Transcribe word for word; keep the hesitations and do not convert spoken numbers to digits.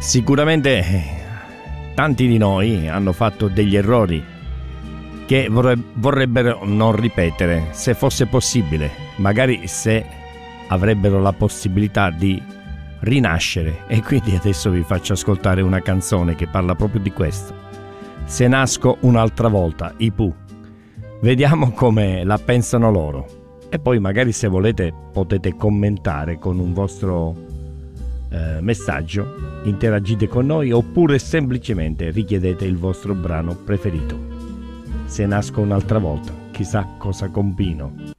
Sicuramente eh, tanti di noi hanno fatto degli errori che vorre- vorrebbero non ripetere, se fosse possibile, magari se avrebbero la possibilità di rinascere. E quindi adesso vi faccio ascoltare una canzone che parla proprio di questo. Se nasco un'altra volta, i Pooh. Vediamo come la pensano loro e poi magari, se volete, potete commentare con un vostro eh, messaggio, interagite con noi, oppure semplicemente richiedete il vostro brano preferito. Se nasco un'altra volta, chissà cosa combino.